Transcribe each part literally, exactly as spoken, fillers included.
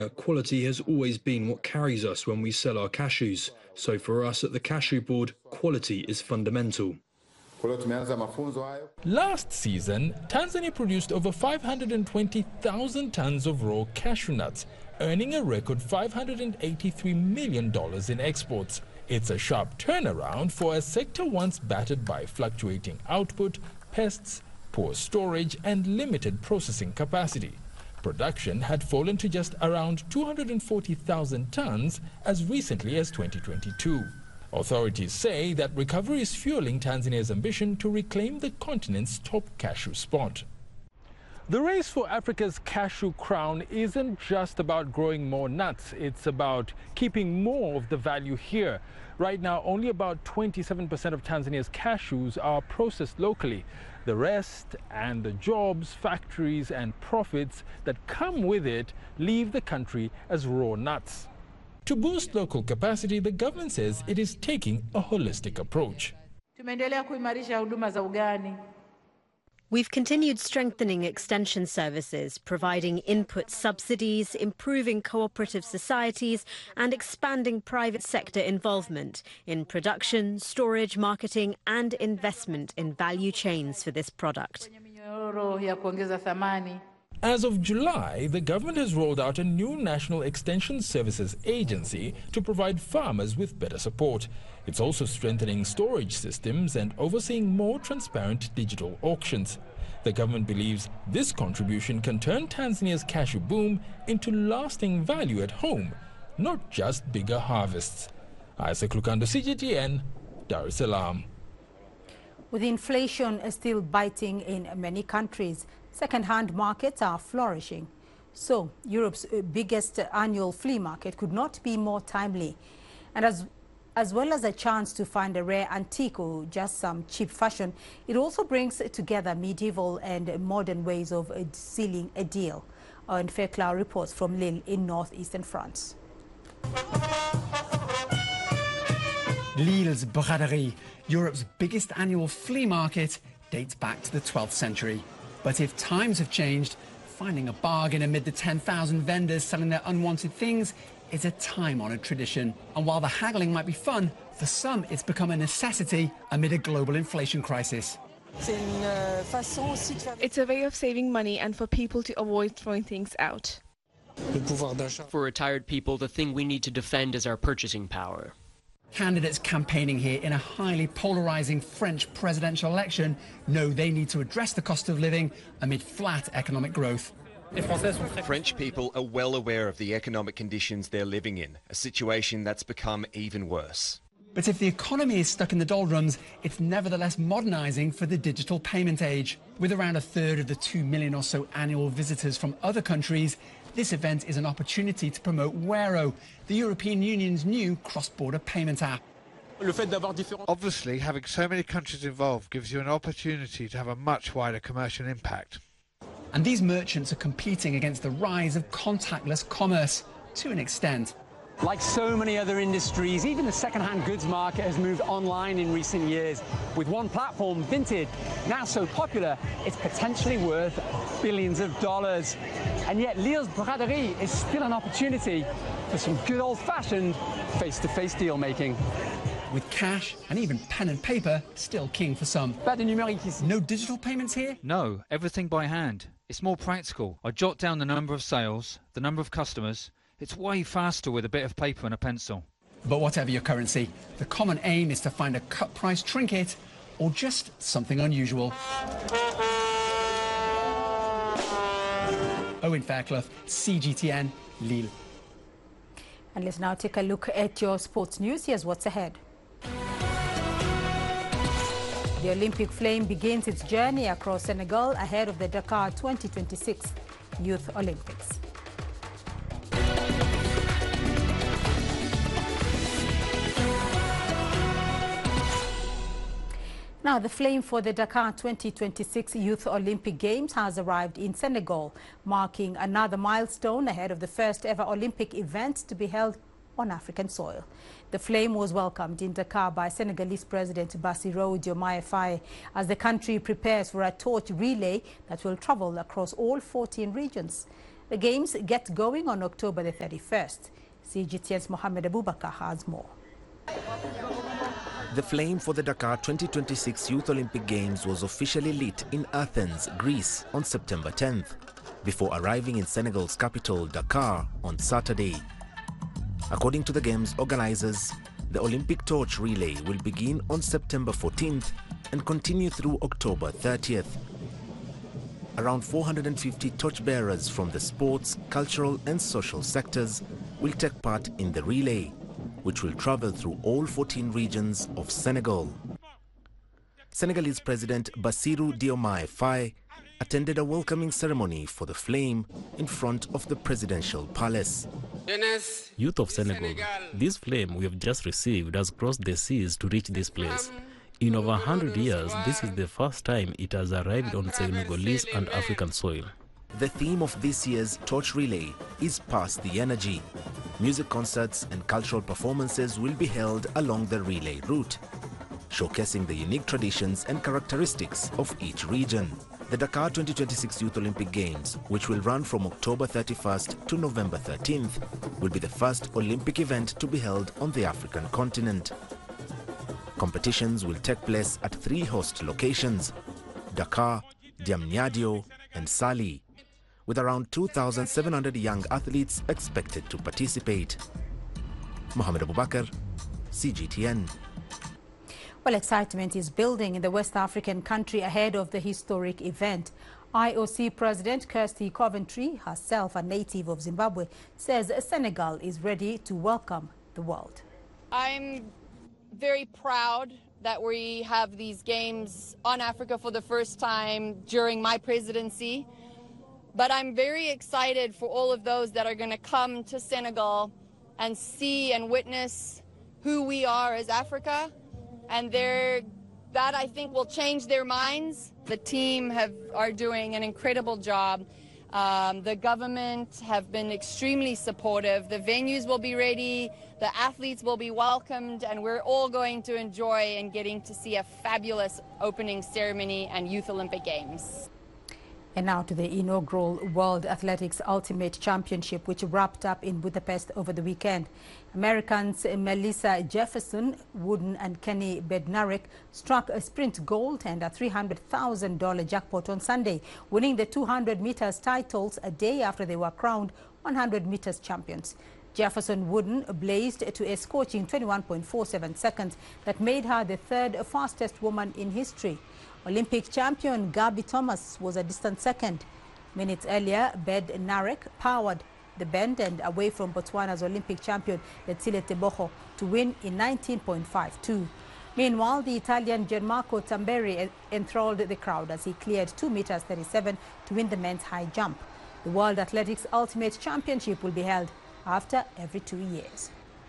Quality has always been what carries us when we sell our cashews. So for us at the Cashew Board, quality is fundamental. Last season, Tanzania produced over five hundred twenty thousand tons of raw cashew nuts, earning a record five hundred eighty-three million dollars in exports. It's a sharp turnaround for a sector once battered by fluctuating output, pests, poor storage and limited processing capacity. Production had fallen to just around two hundred forty thousand tons as recently as twenty twenty-two. Authorities say that recovery is fueling Tanzania's ambition to reclaim the continent's top cashew spot. The race for Africa's cashew crown isn't just about growing more nuts, it's about keeping more of the value here. Right now, only about twenty-seven percent of Tanzania's cashews are processed locally. The rest and the jobs, factories and profits that come with it leave the country as raw nuts. To boost local capacity, the government says it is taking a holistic approach. We've continued strengthening extension services, providing input subsidies, improving cooperative societies and expanding private sector involvement in production, storage, marketing and investment in value chains for this product. As of July, the government has rolled out a new National Extension Services Agency to provide farmers with better support. It's also strengthening storage systems and overseeing more transparent digital auctions. The government believes this contribution can turn Tanzania's cashew boom into lasting value at home, not just bigger harvests. Isaac Lukando, C G T N, Dar es Salaam. With inflation still biting in many countries, second-hand markets are flourishing. So, Europe's biggest annual flea market could not be more timely. And as, as well as a chance to find a rare antique or just some cheap fashion, it also brings together medieval and modern ways of sealing a deal. And Fairclough reports from Lille in northeastern France. Lille's Braderie, Europe's biggest annual flea market, dates back to the twelfth century. But if times have changed, finding a bargain amid the ten thousand vendors selling their unwanted things is a time-honoured tradition. And while the haggling might be fun, for some it's become a necessity amid a global inflation crisis. It's a way of saving money and for people to avoid throwing things out. For retired people, the thing we need to defend is our purchasing power. Candidates campaigning here in a highly polarising French presidential election know they need to address the cost of living amid flat economic growth. French people are well aware of the economic conditions they're living in, a situation that's become even worse. But if the economy is stuck in the doldrums, it's nevertheless modernising for the digital payment age. With around a third of the two million or so annual visitors from other countries, this event is an opportunity to promote Wero, the European Union's new cross-border payment app. Obviously, having so many countries involved gives you an opportunity to have a much wider commercial impact. And these merchants are competing against the rise of contactless commerce, to an extent. Like so many other industries, even the second-hand goods market has moved online in recent years. With one platform, Vinted, now so popular, it's potentially worth billions of dollars. And yet Lille's Braderie is still an opportunity for some good old-fashioned face-to-face deal-making. With cash and even pen and paper still king for some. No digital payments here? No, everything by hand. It's more practical. I jot down the number of sales, the number of customers. It's way faster with a bit of paper and a pencil. But whatever your currency, the common aim is to find a cut-price trinket or just something unusual. Owen Fairclough, C G T N, Lille. And let's now take a look at your sports news. Here's what's ahead. The Olympic flame begins its journey across Senegal ahead of the Dakar twenty twenty-six Youth Olympics. Now, the flame for the Dakar twenty twenty-six Youth Olympic Games has arrived in Senegal, marking another milestone ahead of the first ever Olympic event to be held on African soil. The flame was welcomed in Dakar by Senegalese President Bassirou Diomaye Faye as the country prepares for a torch relay that will travel across all fourteen regions. The games get going on October the thirty-first. C G T N's Mohamed Abubakar has more. The flame for the Dakar twenty twenty-six Youth Olympic Games was officially lit in Athens, Greece on September tenth, before arriving in Senegal's capital, Dakar, on Saturday. According to the Games organizers, the Olympic torch relay will begin on September fourteenth and continue through October thirtieth. Around four hundred fifty torchbearers from the sports, cultural and social sectors will take part in the relay, which will travel through all fourteen regions of Senegal. Senegalese President Bassirou Diomaye Faye attended a welcoming ceremony for the flame in front of the presidential palace. Youth of Senegal, this flame we have just received has crossed the seas to reach this place. In over one hundred years, this is the first time it has arrived on Senegalese and African soil. The theme of this year's torch relay is Pass the Energy. Music concerts and cultural performances will be held along the relay route, showcasing the unique traditions and characteristics of each region. The Dakar twenty twenty-six Youth Olympic Games, which will run from October thirty-first to November thirteenth, will be the first Olympic event to be held on the African continent. Competitions will take place at three host locations: Dakar, Diamniadio and Sali, with around two thousand seven hundred young athletes expected to participate. Mohamed Abubakar, C G T N. Well, excitement is building in the West African country ahead of the historic event. I O C President Kirsty Coventry, herself a native of Zimbabwe, says Senegal is ready to welcome the world. I'm very proud that we have these games on Africa for the first time during my presidency. But I'm very excited for all of those that are going to come to Senegal and see and witness who we are as Africa. And they're, that, I think, will change their minds. The team have, are doing an incredible job. Um, the government have been extremely supportive. The venues will be ready. The athletes will be welcomed. And we're all going to enjoy and getting to see a fabulous opening ceremony and Youth Olympic Games. And now to the inaugural World Athletics Ultimate Championship, which wrapped up in Budapest over the weekend. Americans Melissa Jefferson Wooden and Kenny Bednarek struck a sprint gold and a three hundred thousand dollar jackpot on Sunday, winning the two hundred meters titles a day after they were crowned one hundred meters champions. Jefferson Wooden blazed to a scorching twenty-one point four seven seconds that made her the third fastest woman in history. Olympic champion Gabby Thomas was a distant second. Minutes earlier, Bednarek powered the bend and away from Botswana's Olympic champion Letsile Tebogo to win in nineteen point five two. Meanwhile, the Italian Gianmarco Tamberi enthralled the crowd as he cleared two meters thirty-seven to win the men's high jump. The World Athletics Ultimate Championship will be held after every two years.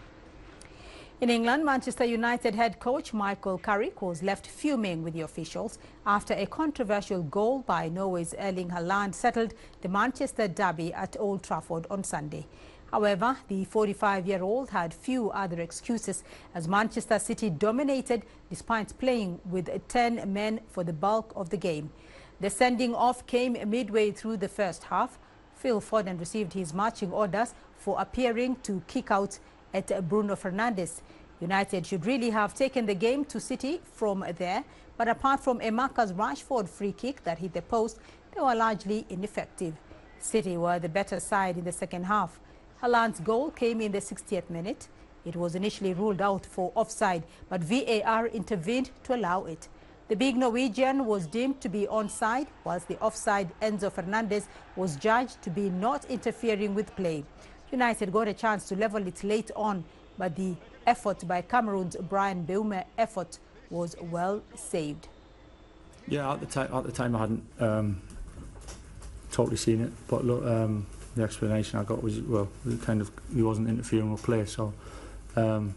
In England, Manchester United head coach Michael Carrick was left fuming with the officials after a controversial goal by Norway's Erling Haaland settled the Manchester derby at Old Trafford on Sunday. However, the forty-five-year-old had few other excuses as Manchester City dominated despite playing with ten men for the bulk of the game. The sending off came midway through the first half. Phil Foden received his marching orders for appearing to kick out at Bruno Fernandes. United should really have taken the game to City from there, but apart from a Marcus Rashford free kick that hit the post, they were largely ineffective. City were the better side in the second half. Haaland's goal came in the sixtieth minute. It was initially ruled out for offside, but V A R intervened to allow it. The big Norwegian was deemed to be onside, whilst the offside Enzo Fernandez was judged to be not interfering with play. United got a chance to level it late on, but the effort by Cameroon's Brian Beumer effort was well saved. Yeah, at the time, at the time I hadn't um, totally seen it, but look, um, the explanation I got was, well, it kind of he wasn't interfering with play, so um,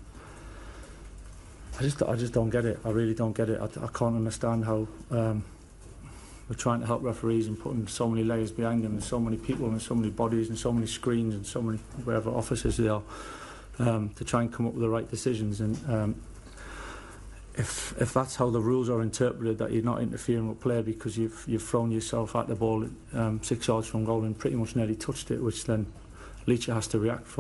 I just I just don't get it. I really don't get it. I, I can't understand how um, we're trying to help referees and putting so many layers behind them, and so many people and so many bodies and so many screens and so many whatever officers they are um, to try and come up with the right decisions. And um, if if that's how the rules are interpreted, that you're not interfering with play because you've you've thrown yourself at the ball um, six yards from goal and pretty much nearly touched it, which then Leacher has to react for.